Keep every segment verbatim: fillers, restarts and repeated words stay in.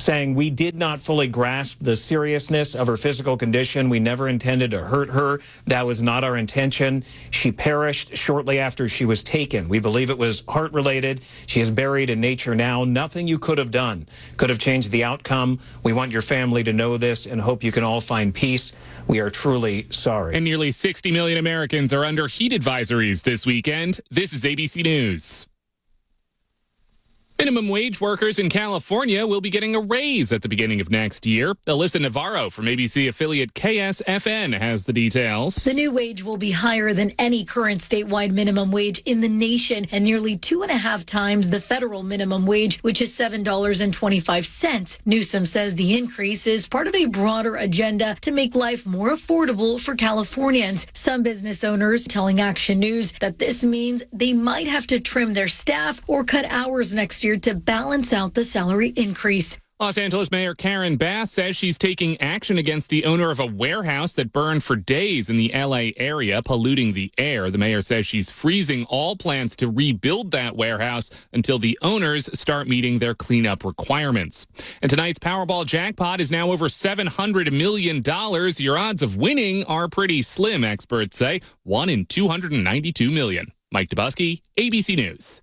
saying we did not fully grasp the seriousness of her physical condition. We never intended to hurt her. That was not our intention. She perished shortly after she was taken. We believe it was heart-related. She is buried in nature now. Nothing you could have done could have changed the outcome. We want your family to know this and hope you can all find peace. We are truly sorry. And nearly sixty million Americans are under heat advisories this weekend. This is A B C News. Minimum wage workers in California will be getting a raise at the beginning of next year. Alyssa Navarro from A B C affiliate K S F N has the details. The new wage will be higher than any current statewide minimum wage in the nation and nearly two and a half times the federal minimum wage, which is seven dollars and twenty-five cents. Newsom says the increase is part of a broader agenda to make life more affordable for Californians. Some business owners telling Action News that this means they might have to trim their staff or cut hours next year to balance out the salary increase. Los Angeles Mayor Karen Bass says she's taking action against the owner of a warehouse that burned for days in the L A area, polluting the air. The mayor says she's freezing all plans to rebuild that warehouse until the owners start meeting their cleanup requirements. And tonight's Powerball jackpot is now over seven hundred million dollars. Your odds of winning are pretty slim, experts say. One in two hundred ninety-two million. Mike Dubusky, A B C News.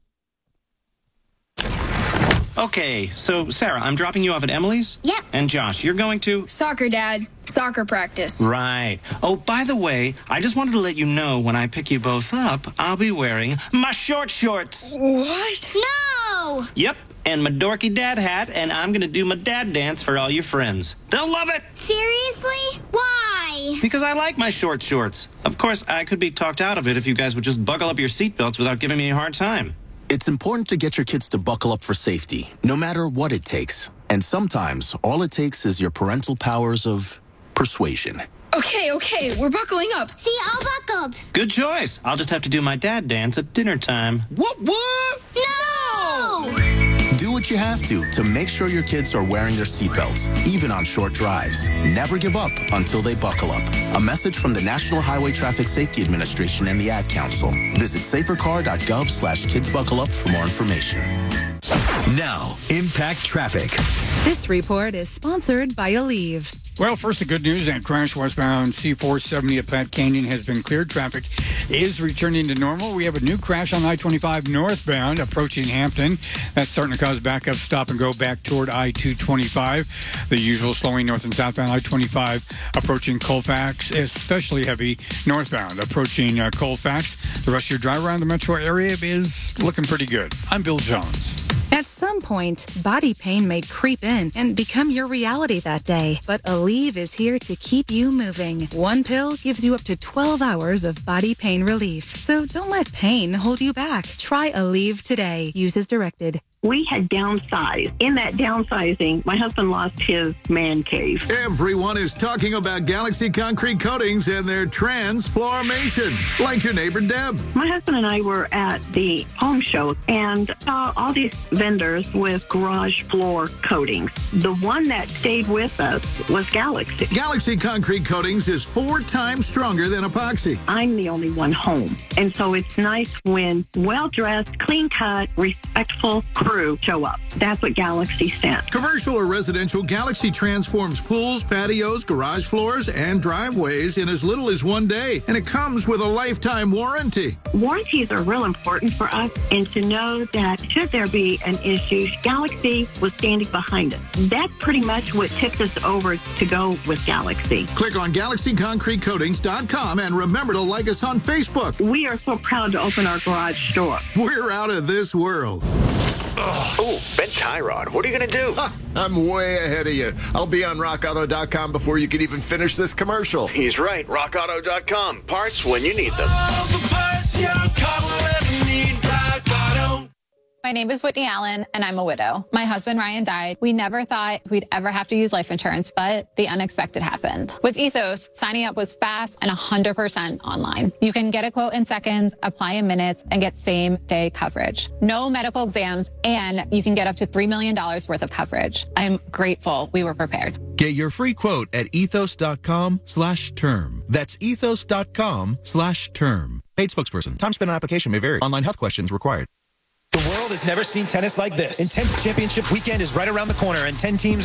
Okay, so Sarah, I'm dropping you off at Emily's? Yep. And Josh, you're going to? Soccer, Dad. Soccer practice. Right. Oh, by the way, I just wanted to let you know when I pick you both up, I'll be wearing my short shorts. What? No! Yep, and my dorky dad hat, and I'm going to do my dad dance for all your friends. They'll love it! Seriously? Why? Because I like my short shorts. Of course, I could be talked out of it if you guys would just buckle up your seatbelts without giving me a hard time. It's important to get your kids to buckle up for safety, no matter what it takes. And sometimes, all it takes is your parental powers of persuasion. Okay, okay, we're buckling up. See, all buckled. Good choice. I'll just have to do my dad dance at dinner time. What, what? No! Do what you have to to make sure your kids are wearing their seatbelts, even on short drives. Never give up until they buckle up. A message from the National Highway Traffic Safety Administration and the Ad Council. Visit safercar.gov slash kids buckle up for more information. Now, Impact Traffic. This report is sponsored by Aleve. Well, first, the good news. That crash westbound C four seventy at Platte Canyon has been cleared. Traffic is returning to normal. We have a new crash on I twenty-five northbound approaching Hampton. That's starting to cause backup stop and go back toward I two twenty-five. The usual slowing north and southbound I twenty-five approaching Colfax, especially heavy northbound approaching uh, Colfax. The rest of your drive around the metro area is looking pretty good. I'm Bill Jones. At some point, body pain may creep in and become your reality that day. But Aleve is here to keep you moving. One pill gives you up to twelve hours of body pain relief. So don't let pain hold you back. Try Aleve today. Use as directed. We had downsized. In that downsizing, my husband lost his man cave. Everyone is talking about Galaxy Concrete Coatings and their transformation, like your neighbor Deb. My husband and I were at the home show and saw all these vendors with garage floor coatings. The one that stayed with us was Galaxy. Galaxy Concrete Coatings is four times stronger than epoxy. I'm the only one home, and so it's nice when well-dressed, clean-cut, respectful crew show up. That's what Galaxy stands. Commercial or residential, Galaxy transforms pools, patios, garage floors, and driveways in as little as one day. And it comes with a lifetime warranty. Warranties are real important for us, and to know that should there be an issue, Galaxy was standing behind it. That's pretty much what tipped us over to go with Galaxy. Click on galaxy concrete coatings dot com and remember to like us on Facebook. We are so proud to open our garage store. We're out of this world. Oh, Ben Tyrod, what are you going to do? Ha, I'm way ahead of you. I'll be on rock auto dot com before you can even finish this commercial. He's right. rock auto dot com. Parts when you need them. My name is Whitney Allen, and I'm a widow. My husband, Ryan, died. We never thought we'd ever have to use life insurance, but the unexpected happened. With Ethos, signing up was fast and one hundred percent online. You can get a quote in seconds, apply in minutes, and get same-day coverage. No medical exams, and you can get up to three million dollars worth of coverage. I'm grateful we were prepared. Get your free quote at ethos dot com slash term. That's ethos dot com slash term. Paid spokesperson. Time spent on application may vary. Online health questions required. The world has never seen tennis like this. Intense Championship Weekend is right around the corner, and ten teams